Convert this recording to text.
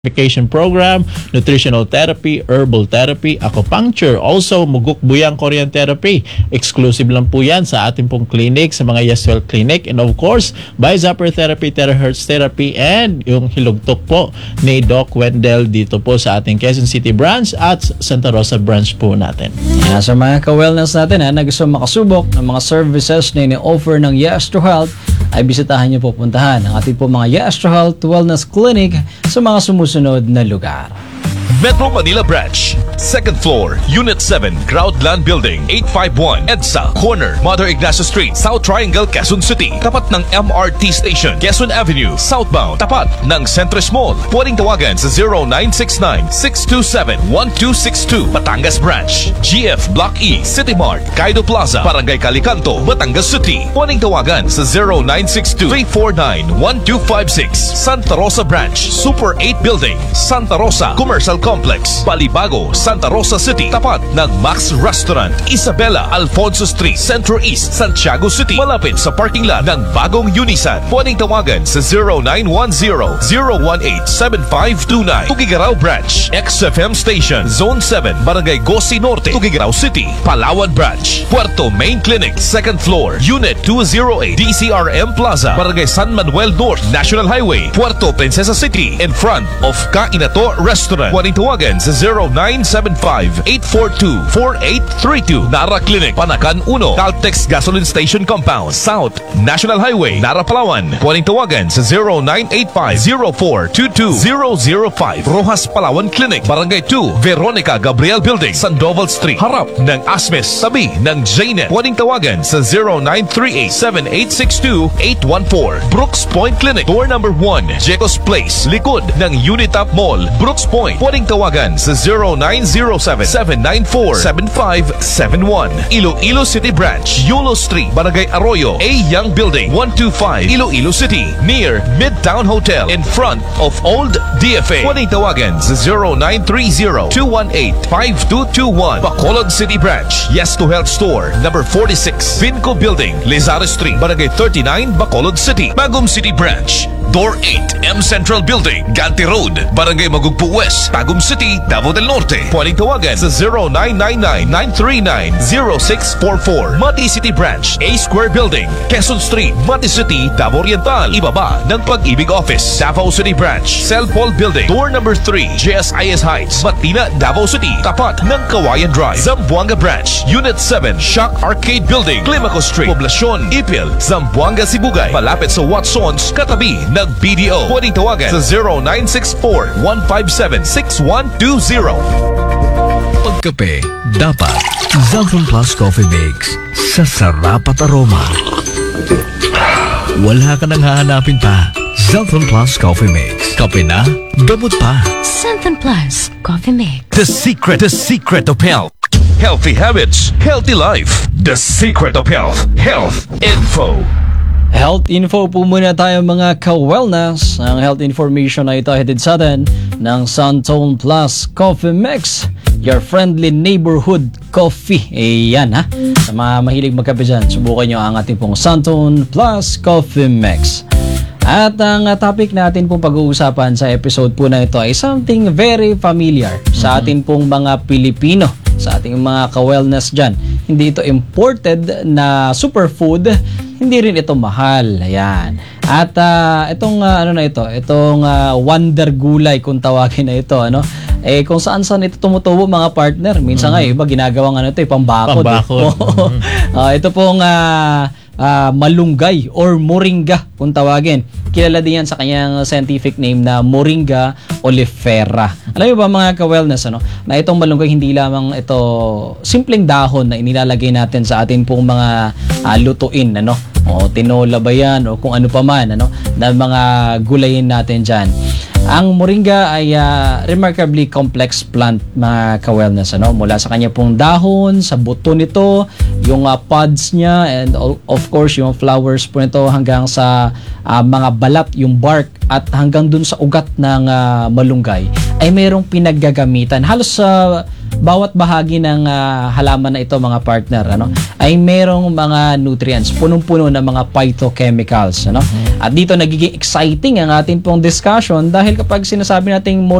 Vacation program, nutritional therapy, herbal therapy, acupuncture, also muguk buyang Korean therapy. Exclusive lang po yan sa ating pong clinic, sa mga Yeswell Clinic. And of course, Bizapper Therapy, Terahertz Therapy, and yung hilugtok po ni Doc Wendell dito po sa ating Quezon City branch at Santa Rosa branch po natin. Sa mga ka-wellness natin na gusto makasubok ng mga services na ini-offer ng Yes to Health, ay bisitahan niyo po, puntahan ang ating po mga Yes to Health Wellness Clinic sa mga sumusunod na lugar. Metro Manila Branch, 2nd floor, Unit 7, Groundland Building, 851 EDSA, corner, Mother Ignacio Street, South Triangle, Quezon City. Tapat ng MRT Station, Quezon Avenue, southbound. Tapat ng Centris Mall. Pwedeng tawagan sa 0969-627-1262. Batangas Branch, GF Block E, City Mart, Kaido Plaza, Barangay Calicanto, Batangas City. Pwedeng tawagan sa 0962-349-1256. Santa Rosa Branch, Super 8 Building, Santa Rosa Commercial Complex, Balibago, Santa Rosa City. Tapat ng Max Restaurant, Isabela, Alfonso Street, Centro East, Santiago City. Malapit sa parking lot ng bagong Unisan. Pwedeng tawagan sa 0910-018-7529. Tugigaraw Branch, XFM Station, Zone 7, Barangay Gosi Norte, Tugigaraw City. Palawan Branch, Puerto Main Clinic, 2nd floor, Unit 208, DCRM Plaza, Barangay San Manuel North, National Highway, Puerto Princesa City, in front of Kainato Restaurant. Pwedeng tawagan sa 0975-842-4832. Nara Clinic, Panakan 1, Caltex Gasoline Station Compound, South National Highway, Nara, Palawan. Pwedeng tawagan sa 0985-0422-005. Rojas Palawan Clinic, Barangay 2, Veronica Gabriel Building, Sandoval Street, harap ng Asmes, tabi ng Jaynet. Pwedeng tawagan sa 0938-7862-814. Brooks Point Clinic, door number 1, Jecos Place, likod ng Unitap Mall, Brooks Point. Pwedeng tawagan sa 0907-794-7571. Iloilo City Branch, Yulo Street, Barangay Arroyo, A. Young Building, 125, Iloilo City, near Midtown Hotel, in front of Old DFA. Pwedeng tawagan sa 0930-218-5221. Bacolod City Branch, Yes to Health Store, number 46, Vinco Building, Lizares Street, Barangay 39, Bacolod City. Bagum City Branch, Door 8, M Central Building, Ganti Road, Barangay Magugpo West, Tagum City, Davao del Norte. Pwedeng tawagan sa 0999-939-0644. Mati City Branch, A Square Building, Quezon Street, Mati City, Davao Oriental. Ibaba ng Pag-ibig Office. Davao City Branch, Cell Paul Building, door number 3, JSIS Heights, Matina, Davao City. Tapat ng Kawayan Drive. Zamboanga Branch, Unit 7, Shock Arcade Building, Climaco Street, Poblacion, Ipil, Zamboanga, Sibugay. Malapit sa Watsons, katabi ng BDO. Pwedeng tawagan sa 0964-157-6120. Pagkape, dapat Zalton Plus Coffee Mix. Sa sarap at aroma, wala ka nang hahanapin pa. Zalton Plus Coffee Mix. Kape na, gamot pa. Zalton Plus Coffee Mix. The secret of health. Healthy habits, healthy life. The secret of health. Health info. Health info po muna tayo mga ka-wellness. Ang health information na ito headed sa atin ng Zalton Plus Coffee Mix, your friendly neighborhood coffee. Ayan ha. Sa mga mahilig magkape dyan, subukan nyo ang ating pong Zalton Plus Coffee Mix. At ang topic natin pong pag-uusapan sa episode po na ito ay something very familiar sa atin pong mga Pilipino, sa ating mga ka-wellness dyan. Hindi ito imported na superfood, hindi rin ito mahal. Ayan. At itong itong wonder gulay kung tawagin na ito, kung saan ito tumutubo mga partner. Minsan nga iba ginagawang pambakod. Ito pong malunggay or moringa kung tawagin. Kilala din yan sa kanyang scientific name na Moringa oleifera. Alam niyo ba mga ka-wellness, na itong malunggay hindi lamang ito simpleng dahon na inilalagay natin sa atin pong mga lutuin, o tinola ba yan, o kung ano pa man, na mga gulayin natin dyan. Ang moringa ay remarkably complex plant mga ka-wellness, mula sa kanya pong dahon, sa buto nito, yung pods niya, and of course yung flowers po nito hanggang sa mga balat, yung bark, at hanggang dun sa ugat ng malunggay ay mayroong pinaggagamitan. Halos sa bawat bahagi ng halaman na ito, mga partner, ay merong mga nutrients, punong-puno ng mga phytochemicals. At dito nagiging exciting ang ating pong discussion dahil kapag sinasabi nating